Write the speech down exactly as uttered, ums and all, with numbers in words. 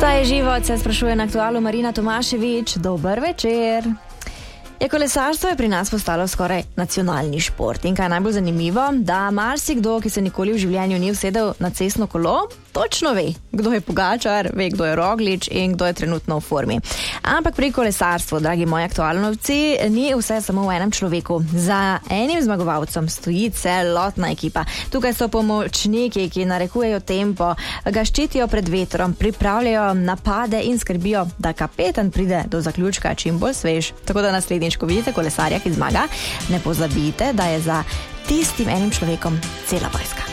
Vstaje život, se sprašuje na Aktualu Marina Tomašević. Dober večer. Je kolesarstvo je pri nas postalo skoraj nacionalni šport. In kaj je najbolj zanimivo, da marsikdo, ki se nikoli v življenju ni usedel na cestno kolo, točno ve, kdo je Pogačar, ve, kdo je Roglič in kdo je trenutno v formi. Ampak pri kolesarstvu, dragi moji aktualnovci, ni vse samo v enem človeku. Za enim zmagovalcem stoji celotna ekipa. Tukaj so pomočniki, ki narekujejo tempo, ga ščitijo pred vetrom, pripravljajo napade in skrbijo, da kapetan pride do zaključka čim bolj svež. Tako da naslednjič, ko vidite kolesarja, ki zmaga, ne pozabite, da je za tistim enim človekom cela vojska.